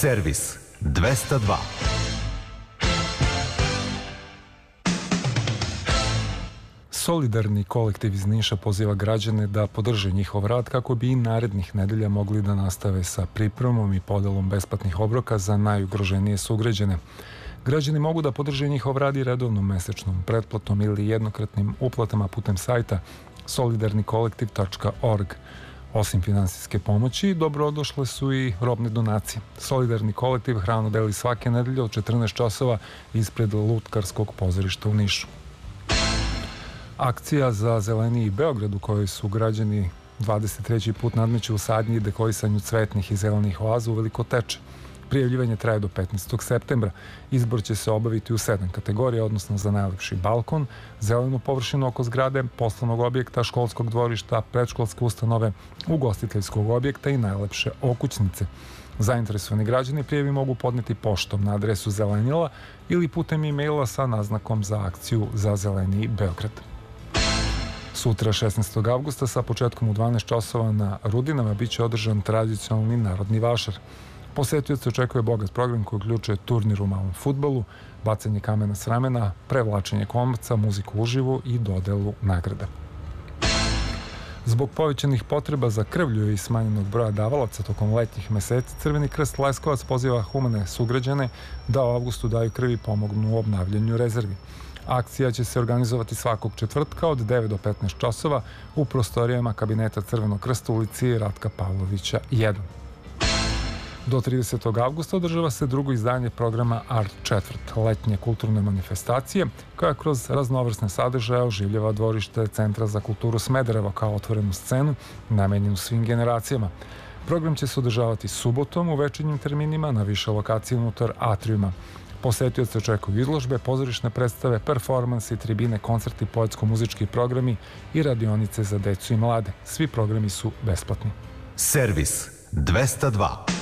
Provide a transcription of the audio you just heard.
Servis 202. Solidarni kolektiv iz Niša poziva građane da podrže njihov rad kako bi i narednih nedelja mogli da nastave sa pripremom i podelom besplatnih obroka za najugroženije sugrađane. Građani mogu da podrže njihov rad i redovnom mesečnom pretplatom ili jednokratnim uplatama putem sajta solidarnikolektiv.org. Osim finansijske pomoći, dobrodošle su i robne donacije. Solidarni kolektiv hranu deli svake nedelje od 14 časova ispred Lutkarskog pozorišta u Nišu. Akcija za zeleniji Beograd u kojoj su građani 23. put nadmeću u sadnji i dekorisanju cvetnih i zelenih oaza uveliko teče. Prijavljivanje traje do 15. septembra. Izbor će se obaviti u 7 kategorija, odnosno za najlepši balkon, zelenu površinu oko zgrade, poslovnog objekta, školskog dvorišta, predškolske ustanove, ugostiteljskog objekta i najlepše okućnice. Zainteresovani građani prijavi mogu podneti poštom na adresu Zelenila ili putem e-maila sa naznakom za akciju za zeleniji Beograd. Sutra 16. avgusta sa početkom u 12 časova na Rudinama biće održan tradicionalni narodni vašar. Posetioce očekuje bogat program koji uključuje turnir u malom fudbalu, bacanje kamena s ramena, prevlačenje komaca, muziku uživo i dodelu nagrada. Zbog povećanih potreba za krvlju i smanjenog broja davalaca tokom letnjih meseci, Crveni krst Leskovac poziva humane sugrađane da u avgustu daju krv i pomognu u obnavljanju rezervi. Akcija će se organizovati svakog četvrtka od 9 do 15 časova u prostorijama kabineta Crvenog krsta u ulici Ratka Pavlovića 1. Do 30. avgusta održava se drugo izdanje programa Art četvrt, letnje kulturne manifestacije, koja kroz raznovrsne sadržaje oživljava dvorište Centra za kulturu Smederevo kao otvorenu scenu namenjenu svim generacijama. Program će se održavati subotom u večernjim terminima na više lokacije unutar atrijuma. Posetioce očekuju izložbe, pozorišne predstave, performansi, tribine, koncerti, poetsko-muzički programi i radionice za decu i mlade. Svi programi su besplatni. Servis 202.